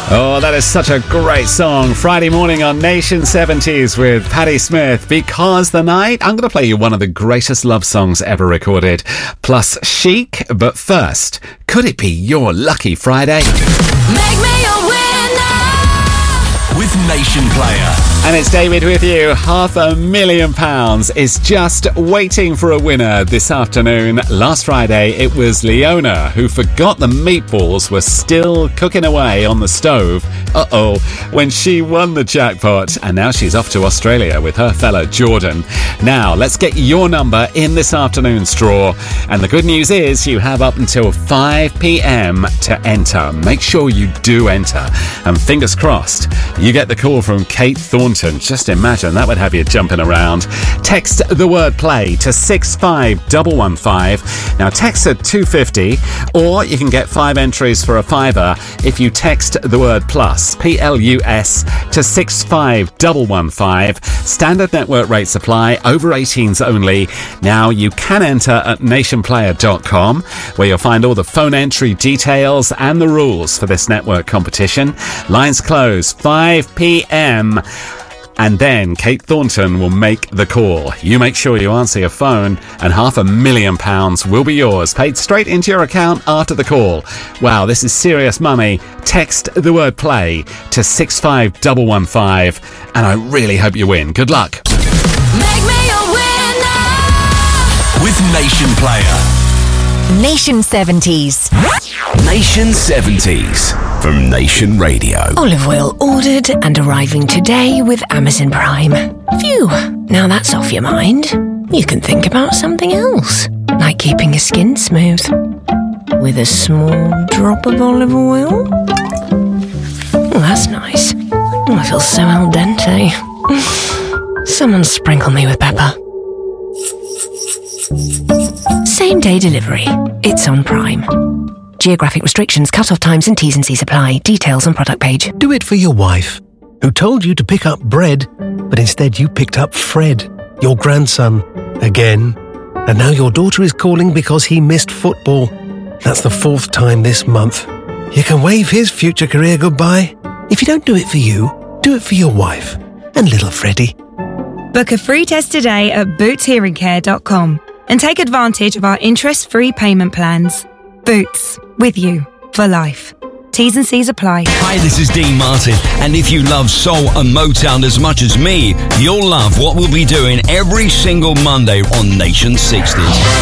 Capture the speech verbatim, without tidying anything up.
Oh, that is such a great song. Friday morning on Nation seventies with Patti Smith. Because the Night, I'm going to play you one of the greatest love songs ever recorded. Plus Chic, but first, could it be your lucky Friday? Make me a winner with Nation Player. And it's David with you. Half a million pounds is just waiting for a winner this afternoon. Last Friday, it was Leona who forgot the meatballs were still cooking away on the stove. Uh-oh, when she won the jackpot. And now she's off to Australia with her fella Jordan. Now, let's get your number in this afternoon's draw. And the good news is you have up until five p.m. to enter. Make sure you do enter. And fingers crossed, you get the call from Kate Thornton. Just imagine, that would have you jumping around. Text the word play to six five one one five. Now text at two fifty, or you can get five entries for a fiver if you text the word plus, P L U S, to six five one one five. Standard network rates apply, over eighteens only. Now you can enter at nation player dot com, where you'll find all the phone entry details and the rules for this network competition. Lines close five p.m. And then Kate Thornton will make the call. You make sure you answer your phone, and half a million pounds will be yours, paid straight into your account after the call. Wow, this is serious money. Text the word play to six five one one five, and I really hope you win. Good luck. Make me a winner with Nation Player. Nation seventies. Nation seventies from Nation Radio. Olive oil ordered and arriving today with Amazon Prime. Phew, now that's off your mind. You can think about something else, like keeping your skin smooth with a small drop of olive oil. Oh, that's nice. Oh, I feel so al dente. Someone sprinkle me with pepper. Same day delivery. It's on Prime. Geographic restrictions, cut-off times and T's and C's apply. Details on product page. Do it for your wife, who told you to pick up bread, but instead you picked up Fred, your grandson, again. And now your daughter is calling because he missed football. That's the fourth time this month. You can wave his future career goodbye. If you don't do it for you, do it for your wife and little Freddie. Book a free test today at boots hearing care dot com and take advantage of our interest-free payment plans. Boots, with you for life. T's and C's apply. Hi, this is Dean Martin, and if you love soul and Motown as much as me, you'll love what we'll be doing every single Monday on Nation sixties.